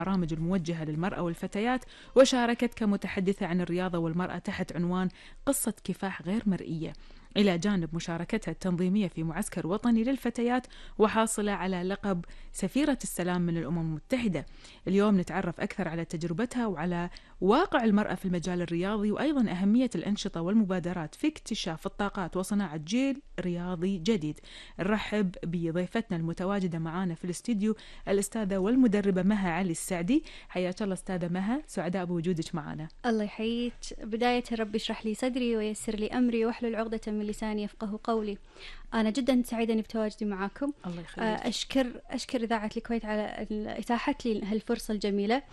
البرامج الموجهة للمرأة والفتيات، وشاركت كمتحدثة عن الرياضة والمرأة تحت عنوان قصة كفاح غير مرئية، إلى جانب مشاركتها التنظيمية في معسكر وطني للفتيات، وحاصلة على لقب سفيرة السلام من الأمم المتحدة. اليوم نتعرف أكثر على تجربتها وعلى واقع المرأة في المجال الرياضي، وأيضا أهمية الأنشطة والمبادرات في اكتشاف الطاقات وصناعة جيل رياضي جديد. نرحب بضيفتنا المتواجدة معنا في الاستديو الأستاذة والمدربة مها علي السعدي. حياك الله أستاذة مها، سعداء بوجودك معنا. الله يحييك. بداية ربي اشرح لي صدري ويسر لي أمري واحلل عقدة من لساني يفقه قولي. أنا جدا سعيدة إني بتواجدي معاكم. الله يخليك. أشكر إذاعة الكويت على إتاحة لي هالفرصة الجميلة.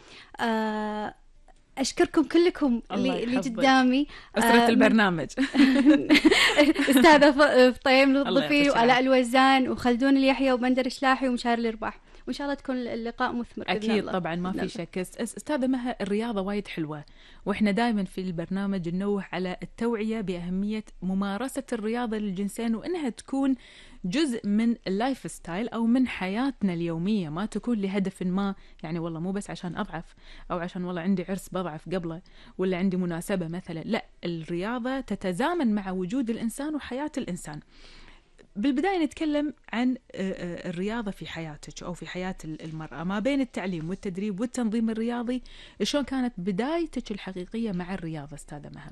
أشكركم كلكم اللي قدامي، أسرة البرنامج أستاذة فطيم الضفي وآلاء الوزان وخلدون اليحيى وبندر شلاحي ومشار الرباح، وإن شاء الله تكون اللقاء مثمر. أكيد طبعا ما في شك. أستاذة مها، الرياضة وايد حلوة، وإحنا دائما في البرنامج ننوه على التوعية بأهمية ممارسة الرياضة للجنسين، وإنها تكون جزء من اللايف ستايل أو من حياتنا اليومية، ما تكون لهدف ما، يعني والله مو بس عشان أضعف أو عشان والله عندي عرس بضعف قبله ولا عندي مناسبة مثلا، لا، الرياضة تتزامن مع وجود الإنسان وحياة الإنسان. بالبداية نتكلم عن الرياضة في حياتك أو في حياة المرأة، ما بين التعليم والتدريب والتنظيم الرياضي، شلون كانت بدايتك الحقيقية مع الرياضة أستاذة مها؟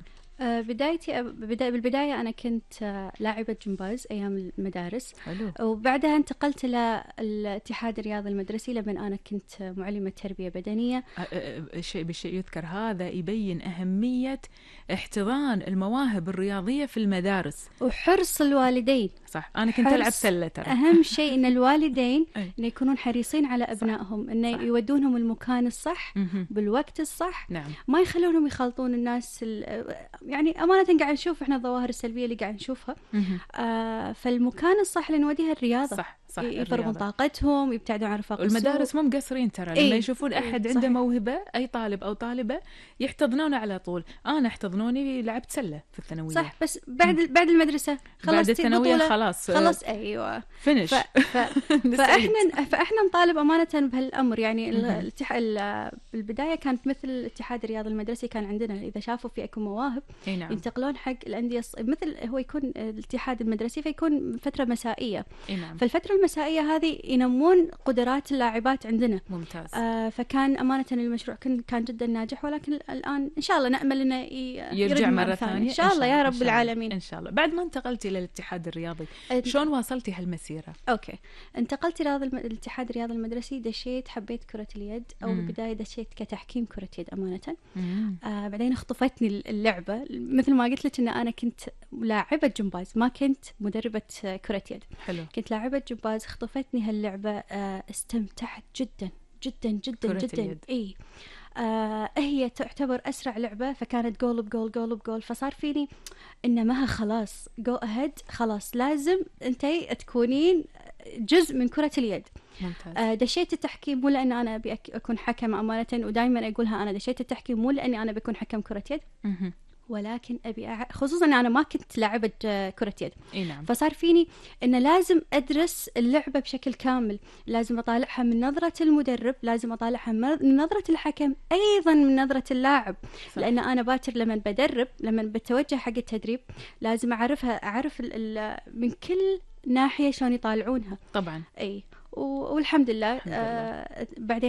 بالبداية أنا كنت لاعبة جمباز أيام المدارس. حلو. وبعدها انتقلت إلى الاتحاد الرياضي المدرسي لما أنا كنت معلمة تربية بدنية. بالشيء يذكر هذا يبين أهمية احتضان المواهب الرياضية في المدارس وحرص الوالدين. صح، أنا كنت ألعب سلة ترى. أهم شيء إن الوالدين إن يكونون حريصين على أبنائهم، إن يودونهم المكان الصح بالوقت الصح. نعم. ما يخلونهم يخلطون الناس. يعني أمانة قاعد نشوف إحنا الظواهر السلبية اللي قاعد نشوفها. فالمكان الصح اللي نوديها الرياضة. صح. يفرغون طاقتهم، يبتعدون عن رفاق السوق. المدارس مو مقصرين ترى، لما يشوفون أحد عنده موهبة، أي طالب أو طالبة يحتضنونه على طول. أنا احتضنوني لعبت سلة في الثانوية. صح، بس بعد المدرسة بعد الثانوية خلاص أيوة فينش. فإحنا نطالب أمانة بهالأمر. يعني بالبداية كانت مثل الاتحاد الرياضي المدرسي، كان عندنا إذا شافوا في أكو مواهب نعم. ينتقلون حق الأندية، مثل هو يكون الاتحاد المدرسي، فيكون فترة مسائية. نعم. فالفترة المسائية هذه ينمون قدرات اللاعبات عندنا. ممتاز. فكان أمانة المشروع كان جدا ناجح، ولكن الآن إن شاء الله نأمل إنه يرجع مرة ثانية إن شاء الله يا رب العالمين. إن شاء الله. بعد ما انتقلتي إلى الاتحاد الرياضي، شلون واصلتي هالمسيرة؟ أوكي، انتقلت إلى الاتحاد الرياضي المدرسي. دشيت حبيت كرة اليد، أو بالبداية دشيت كتحكيم كرة يد أمانة. بعدين اخطفتني اللعبة، مثل ما قلت لك إن أنا كنت لاعبة جمباز، ما كنت مدربة كرة يد. حلو. كنت لاعبة جمباز، اخطفتني هاللعبة. استمتعت جدا جدا جدا جدا. هي تعتبر أسرع لعبة، فكانت جول بجول بجول. فصار فيني إن مها خلاص جو أهد، خلاص لازم أنتي تكونين جزء من كرة اليد. ممتاز. دشيت التحكيم مو لأن أنا أبي أكون حكم أمانة، ودائما أقولها، أنا دشيت التحكيم مو لأني أنا بكون حكم كرة يد، ولكن أبي خصوصا أنا ما كنت لاعبة كرة يد. نعم. فصار فيني إن لازم أدرس اللعبة بشكل كامل، لازم أطالعها من نظرة المدرب، لازم أطالعها من نظرة الحكم، أيضا من نظرة اللاعب. صح. لأن أنا باكر لما بدرب، لما بتوجه حق التدريب، لازم أعرف من كل ناحية شلون يطالعونها. طبعا. والحمد لله. بعدين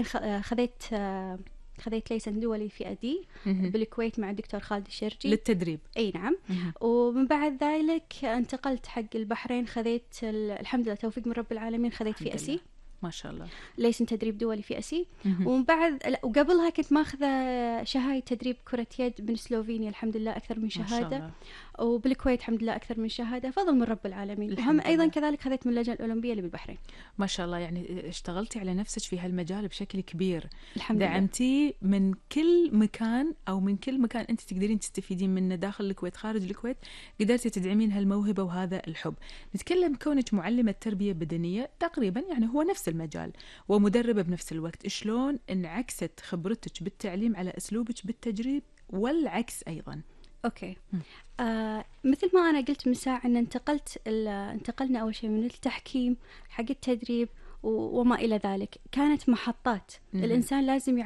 خذيت ليسن دولي في أدي بالكويت مع الدكتور خالد الشرجي للتدريب. نعم. ومن بعد ذلك انتقلت حق البحرين، خذيت الحمد لله توفيق من رب العالمين، خذيت في أسي. ما شاء الله. ليسن تدريب دولي في أسي. ومن بعد وقبلها كنت ماخذة شهادة تدريب كرة يد من سلوفينيا، الحمد لله أكثر من شهادة. وبالكويت الحمد لله أكثر من شهادة، فضل من رب العالمين. وهم أيضا كذلك خذيت من اللجنة الأولمبية اللي بالبحرين. ما شاء الله. يعني اشتغلتي على نفسك في هالمجال بشكل كبير. الحمد لله. دعمتي من كل مكان، أو من كل مكان أنت تقدرين تستفيدين منه داخل الكويت خارج الكويت، قدرتي تدعمين هالموهبة وهذا الحب. نتكلم كونك معلمة تربية بدنية تقريبا، يعني هو نفس المجال، ومدربة بنفس الوقت، شلون انعكست خبرتك بالتعليم على أسلوبك بالتجريب والعكس أيضا؟ أوكي. مثل ما أنا قلت من ساعة، أن انتقلنا أول شيء من التحكيم حق التدريب، وما إلى ذلك. كانت محطات الإنسان لازم